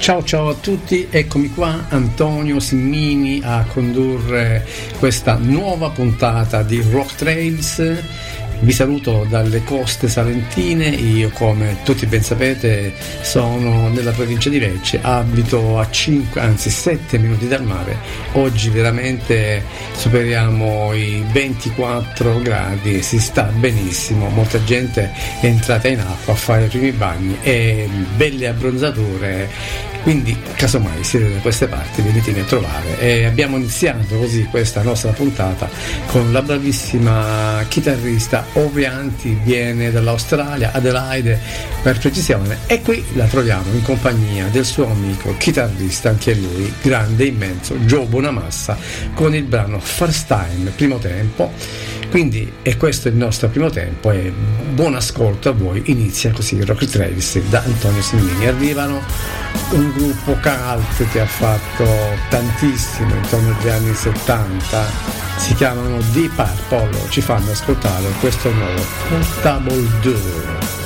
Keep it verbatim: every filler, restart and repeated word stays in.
Ciao ciao a tutti, eccomi qua, Antonio Simmini a condurre questa nuova puntata di Rock Trails. Vi saluto dalle coste salentine. Io, come tutti ben sapete, sono nella provincia di Lecce, abito a cinque, anzi sette minuti dal mare. Oggi veramente superiamo i ventiquattro gradi, si sta benissimo, molta gente è entrata in acqua a fare i primi bagni e belle abbronzature. Quindi, casomai siete da queste parti, venitemi a trovare. E abbiamo iniziato così questa nostra puntata con la bravissima chitarrista Oveanti, viene dall'Australia, Adelaide per precisione, e qui la troviamo in compagnia del suo amico chitarrista, anche lui grande, immenso, Joe Bonamassa, con il brano First Time, primo tempo. Quindi, e questo è il nostro primo tempo, e buon ascolto a voi. Inizia così Rock Trails da Antonio Simmini. Arrivano un gruppo cult che ha fatto tantissimo intorno agli anni settanta, si chiamano Deep Purple, ci fanno ascoltare questo nuovo Portable Door.